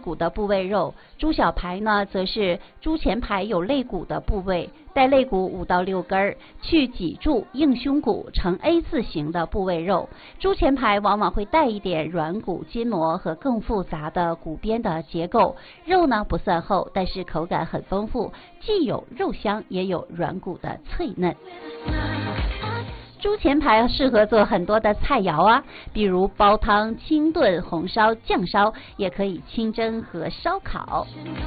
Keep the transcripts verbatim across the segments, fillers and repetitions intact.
骨的部位肉，猪小排呢则是猪前排有肋骨的部位，带肋骨五到六根，去脊柱、硬胸骨呈 A 字形的部位肉。猪前排往往会带一点软骨、筋膜和更复杂的骨边的结构，肉呢不算厚，但是口感很丰富，既有肉香，也有软骨的脆嫩。猪前排适合做很多的菜肴啊，比如煲汤、清炖、红烧、酱烧，也可以清蒸和烧烤。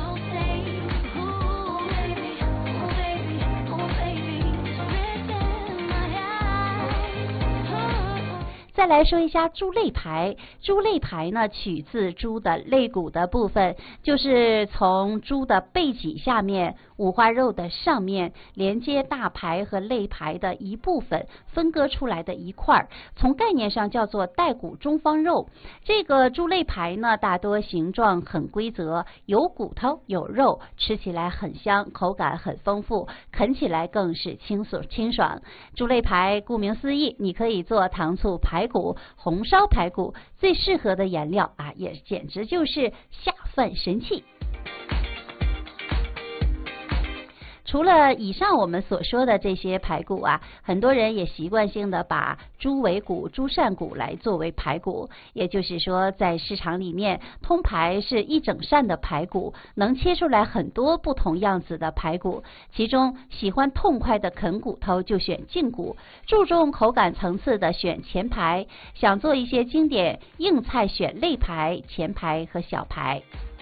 再来说一下猪肋排，猪肋排呢取自猪的肋骨的部分，就是从猪的背脊下面、五花肉的上面连接大排和肋排的一部分分割出来的一块，从概念上叫做带骨中方肉。这个猪肋排呢大多形状很规则，有骨头有肉，吃起来很香，口感很丰富，啃起来更是清爽清爽。猪肋排顾名思义，你可以做糖醋排骨、红烧排骨，最适合的颜料啊，也简直就是下饭神器。除了以上我们所说的这些排骨啊，很多人也习惯性的把猪尾骨、猪扇骨来作为排骨，也就是说在市场里面通排是一整扇的排骨，能切出来很多不同样子的排骨，其中喜欢痛快的啃骨头就选胫骨，注重口感层次的选前排，想做一些经典硬菜选肋排、前排和小排。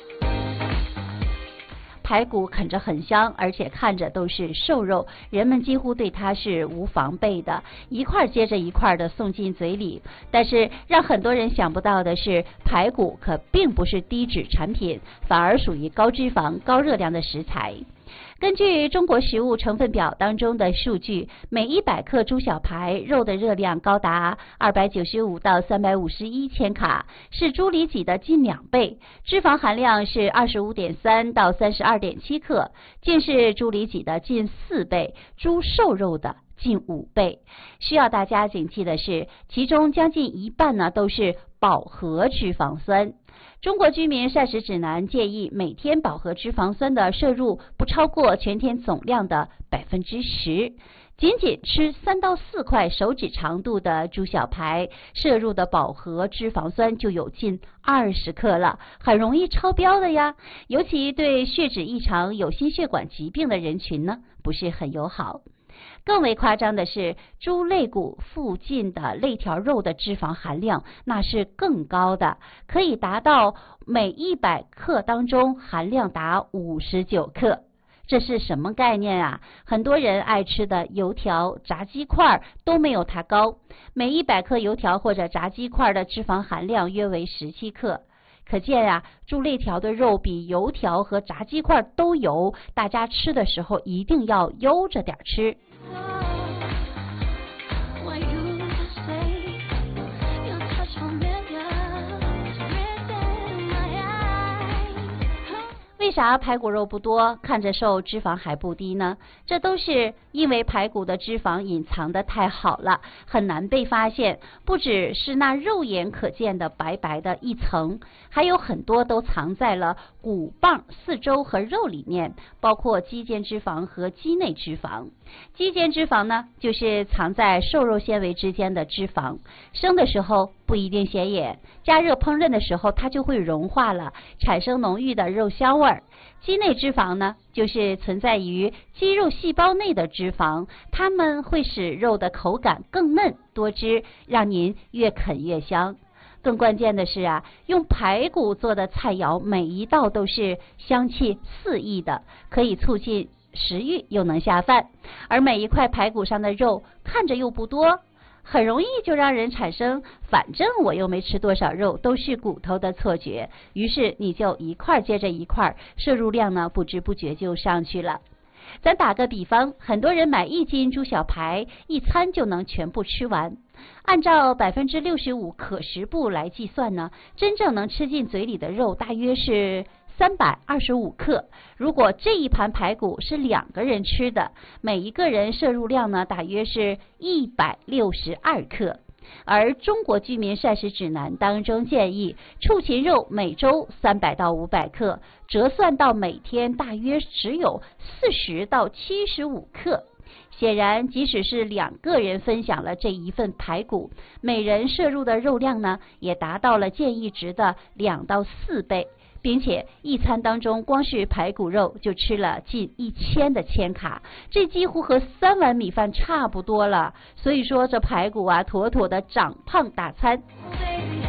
排骨啃着很香，而且看着都是瘦肉，人们几乎对它是无防备的，一块接着一块的送进嘴里。但是让很多人想不到的是，排骨可并不是低脂产品，反而属于高脂肪、高热量的食材。根据中国食物成分表当中的数据，每一百克猪小排肉的热量高达二百九十五到三百五十一千卡，是猪里脊的近两倍，脂肪含量是二十五点三到三十二点七克，近是猪里脊的近四倍，猪瘦肉的近五倍。需要大家谨记的是，其中将近一半呢都是饱和脂肪酸。中国居民膳食指南建议每天饱和脂肪酸的摄入不超过全天总量的百分之十。仅仅吃三到四块手指长度的猪小排，摄入的饱和脂肪酸就有近二十克了，很容易超标的呀。尤其对血脂异常、有心血管疾病的人群呢，不是很友好。更为夸张的是，猪肋骨附近的肋条肉的脂肪含量那是更高的，可以达到每一百克当中含量达五十九克。这是什么概念啊？很多人爱吃的油条、炸鸡块都没有它高，每一百克油条或者炸鸡块的脂肪含量约为十七克。可见啊，猪肋条的肉比油条和炸鸡块都油，大家吃的时候一定要悠着点吃。为啥排骨肉不多，看着瘦，脂肪还不低呢？这都是因为排骨的脂肪隐藏得太好了，很难被发现。不只是那肉眼可见的白白的一层，还有很多都藏在了骨棒四周和肉里面，包括肌间脂肪和肌内脂肪。肌间脂肪呢，就是藏在瘦肉纤维之间的脂肪，生的时候不一定显眼，加热烹饪的时候它就会融化了，产生浓郁的肉香味儿。肌内脂肪呢，就是存在于肌肉细胞内的脂肪，它们会使肉的口感更嫩多汁，让您越啃越香。更关键的是啊，用排骨做的菜肴每一道都是香气四溢的，可以促进食欲又能下饭，而每一块排骨上的肉看着又不多，很容易就让人产生反正我又没吃多少肉，都是骨头的错觉，于是你就一块接着一块，摄入量呢不知不觉就上去了。咱打个比方，很多人买一斤猪小排，一餐就能全部吃完。按照百分之六十五可食部来计算呢，真正能吃进嘴里的肉大约是三百二十五克。如果这一盘排骨是两个人吃的，每一个人摄入量呢大约是一百六十二克。 而中国居民膳食指南当中建议，畜禽肉每周三百到五百克，折算到每天大约只有四十到七十五克。显然，即使是两个人分享了这一份排骨，每人摄入的肉量呢，也达到了建议值的两到四倍。并且一餐当中光是排骨肉就吃了近一千的千卡，这几乎和三碗米饭差不多了。所以说这排骨啊，妥妥的长胖大餐。